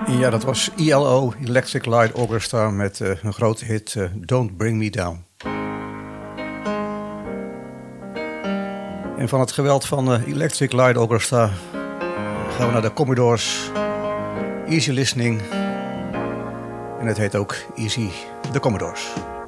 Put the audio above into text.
Ja, dat was ELO, Electric Light Orchestra, met een grote hit Don't Bring Me Down. En van het geweld van Electric Light Orchestra gaan we naar de Commodores, Easy Listening. En het heet ook Easy, de Commodores.